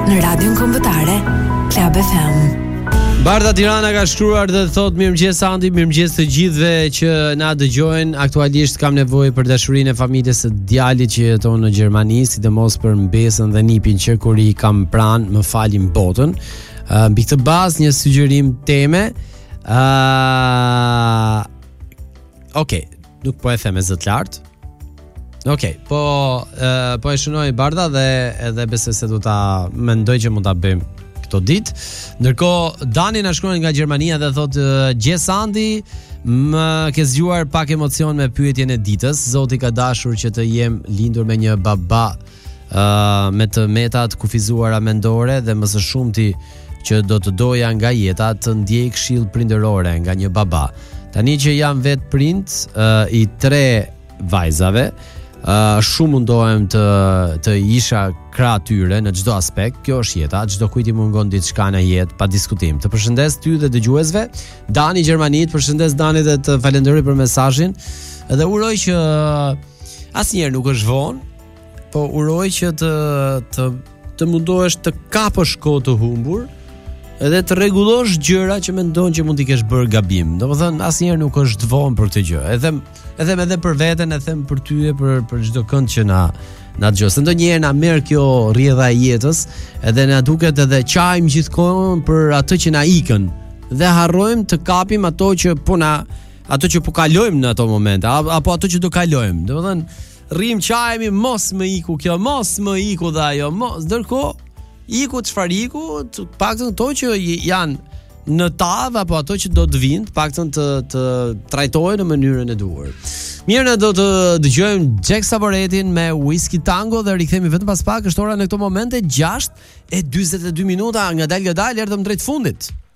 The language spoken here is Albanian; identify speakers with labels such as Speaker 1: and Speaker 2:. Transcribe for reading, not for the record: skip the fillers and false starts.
Speaker 1: në radion kombëtare Club FM.
Speaker 2: Barda Tirana ka shkruar dhe thot mirëmëngjes Andi, mirëmëngjes të gjithëve që na dëgjojnë. Aktualisht kam nevojë për dashurinë e familjes së djalit që jeton në Gjermani, sidomos për mbesën dhe nipin që kur i kam pranë më falin botën. Mbi këtë bazë një sugjerim teme. Okej, nuk po e them me zë të lartë. Okej, po e shënoj Barda dhe edhe besoj se do ta mendoj që mund ta bëjmë këto ditë. Ndërkohë Dani na shkruan nga Gjermania dhe thotë Gjes Andi, më ke zgjuar pak emocion me pyetjen e ditës. Zoti ka dashur që të jem lindur me një baba me të metat kufizuara mendore dhe më së shumti që do të doja nga jeta të ndjej këshill prindërore nga një baba. Tani që jam vet prind i 3 vajzave, shumë mundohem të isha krah tyre në çdo aspekt. Kjo është jeta, çdo kujt i mungon diçka në jetë pa diskutim. Të përshëndes ty dhe dëgjuesve. Dani Gjermanit, përshëndes Dani dhe të falenderoj për mesazhin. Edhe uroj që asnjëherë nuk është vonë, po uroj që të mundohesh të kapësh kohë të humbur edhe të rregullosh gjëra që mendon që mund t'i kesh bërë gabim. Domethënë asnjëherë nuk është vonë për këtë gjë. Edhe për veten, e them për ty e për çdo kënd që na dëgjon. Se ndonjëherë na merr kjo rrjedha e jetës, edhe na duket edhe qajm gjithkohon për atë që na ikën dhe harrojmë të kapim ato që po kalojmë në ato momente, apo ato që do kalojmë. Domethënë rrim qajmi, mos më iku kjo, mos më iku dhe ajo, mos. Ndërkohë iku çfarë iku, paktën ato që janë në tavë apo ato që do të vinë, paktën të trajtohen në mënyrën e duhur. Mirë, ne do të dëgjojmë Jack Saboretin me Whiskey Tango dhe rikthehemi vetëm pas pak. Është ora në këto momente 6:42 minuta, ngadalë erdhëm drejt fundit.